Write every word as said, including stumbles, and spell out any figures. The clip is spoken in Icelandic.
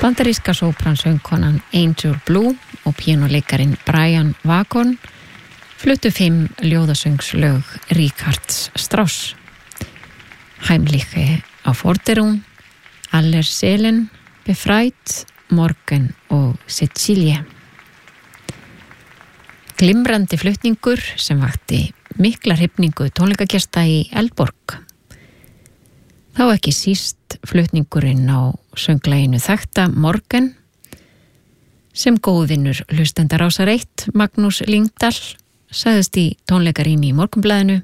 Bandaríska sópransöngkonan Angel Blue og píanóleikarin Brian Wagon fluttu fimm ljóðasöngslög Richards Strauss. Heimliche Aufforderung, Aller Seelen, Befreit, Morgen og Cecilie. Glimrandi flutningur sem vakti mikla hrifningu tónleikagesta í Eldborg. Þá ekki síst flutningurinn á söngleginu þekkta Morgen sem góðvinnur hlustendar Rásar eitt Magnús Lyngdal sagðist í tónleikarými í Morgunblaðinu